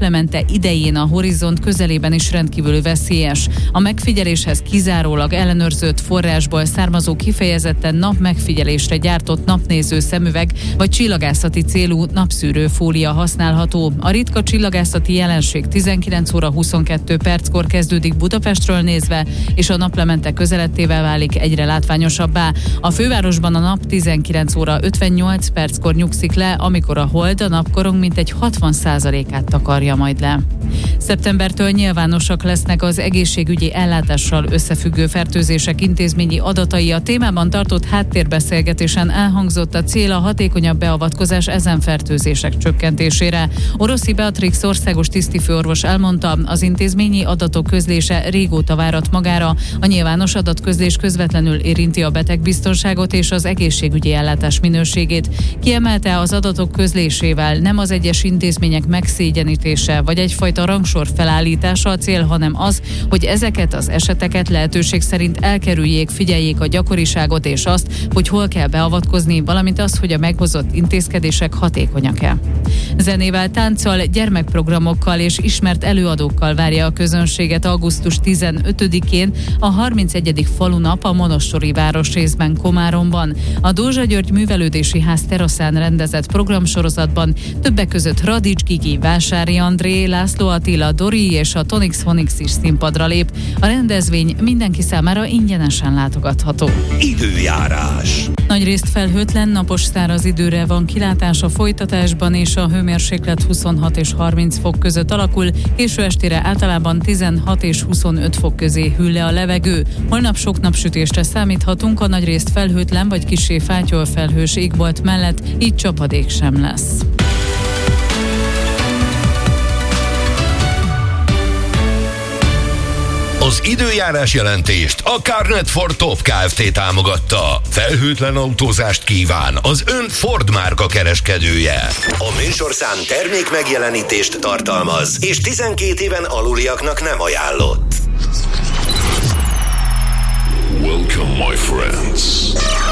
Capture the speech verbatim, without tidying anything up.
naplemente idején a horizont közelében is rendkívül veszélyes. A megfigyeléshez kizárólag ellenőrzött forrásból származó kifejezetten napmegfigyelésre gyártott napnéző szemüveg vagy csillagászati célú napszűrő fólia használható. A ritka csillagászati jelenség tizenkilenc óra huszonkettő perckor kezdődik Budapestről nézve, és a naplemente közeledtével válik egyre látványosabbá. A fővárosban a nap tizenkilenc óra ötvennyolc perckor nyugszik le, amikor a hold a napkorong mintegy hatvan százalékát takarja majd le. Szeptembertől nyilvánosak lesznek az egészségügyi ellátással összefüggő fertőzések intézményi adatai. A témában tartott háttérbeszélgetésen elhangzott a cél a hatékonyabb beavatkozás ezen fertőzések csökkentésére. Oroszi Beatrix országos tisztifőorvos elmondta, az intézményi adatok közlése régóta várat magára. A nyilvános adatközlés közvetlenül érinti a betegbiztonságot és az egészségügyi ellátás minőségét. Kiemelte, az adatok közlésével nem az egyes intézmények megszégyenítése vagy egyfajta rangsor felállítása a cél, hanem az, hogy ezeket az eseteket lehetőség szerint elkerüljék, figyeljék a gyakoriságot és azt, hogy hol kell beavatkozni, valamint az, hogy a meghozott intézkedések hatékonyak-e. Zenével, tánccal, gyermekprogramokkal és ismert előadókkal várja a közönséget augusztus tizenötödikén a harmincegyedik falunap a monostori városrészben, Komáromban. A Dózsa György Művelődési Ház teraszán rendezett programsorozatban többek között Radics Gigi, Vásári André, László Attila, Dori és a Tonix Honix is színpadra lép. A rendezvény mindenki számára ingyenesen látogatható. Időjárás. Nagyrészt felhőtlen, napos száraz időre van kilátás a folytatásban, és a hőmérséklet huszonhat és harminc fok között alakul, késő estére általában tizenhat és huszonöt fok közé hűl le a levegő. Holnap sok napsütésre számíthatunk, a nagyrészt felhőtlen vagy kissé fátyol felhős égbolt mellett, így csapadék sem lesz. Az időjárás jelentést a Carnet Ford Top Kft. Támogatta. Felhőtlen autózást kíván az ön Ford márka kereskedője. A műsorszám termék megjelenítést tartalmaz, és tizenkét éven aluliaknak nem ajánlott. Welcome, my friends.